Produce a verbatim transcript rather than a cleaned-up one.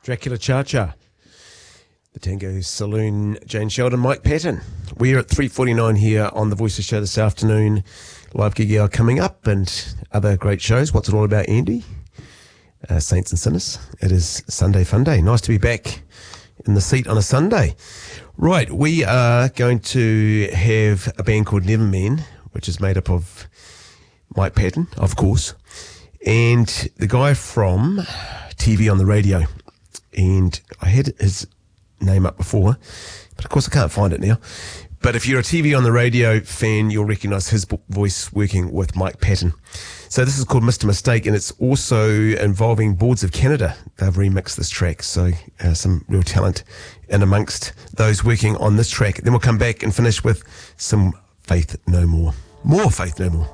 Dracula Cha-Cha. The Tango Saloon, Jane Sheldon, Mike Patton. We're at three forty-nine here on The Voices Show this afternoon. Live gig hour coming up and other great shows. What's it all about, Andy? Uh, Saints and Sinners. It is Sunday Fun Day. Nice to be back in the seat on a Sunday. Right, we are going to have a band called Neverman, which is made up of Mike Patton, of course, and the guy from T V on the Radio. And I had his name up before, but of course I can't find it now. But if you're a T V on the Radio fan, you'll recognise his voice working with Mike Patton. So this is called Mister Mistake, and it's also involving Boards of Canada. They've remixed this track, so uh, some real talent in amongst those working on this track. Then we'll come back and finish with some Faith No More. More Faith No More.